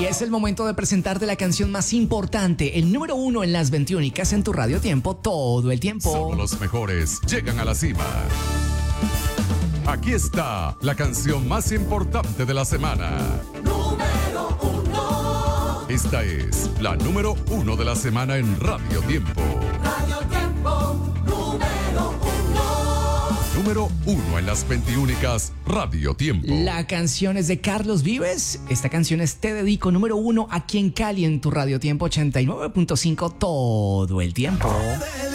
Y es el momento de presentarte la canción más importante, el número 1 en las 21 en tu Radio Tiempo todo el tiempo. Solo los mejores llegan a la cima. Aquí está la canción más importante de la semana. Número 1. Esta es la número 1 de la semana en Radio Tiempo. Radio Tiempo, número 1. Número 1 en las 21 Radio Tiempo. La canción es de Carlos Vives. Esta canción es Te Dedico, número 1 aquí en Cali en tu Radio Tiempo 89.5 todo el tiempo.